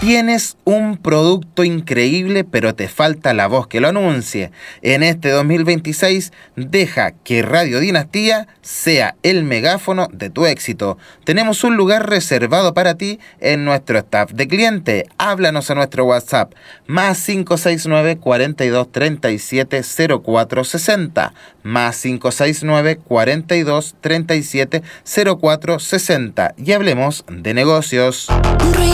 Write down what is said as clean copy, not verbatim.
Tienes un producto increíble, pero te falta la voz que lo anuncie. En este 2026, deja que Radio Dinastía sea el megáfono de tu éxito. Tenemos un lugar reservado para ti en nuestro staff de cliente. Háblanos a nuestro WhatsApp, más 569 42 37 04 60, más 569 42 37 04 60, y hablemos de negocios.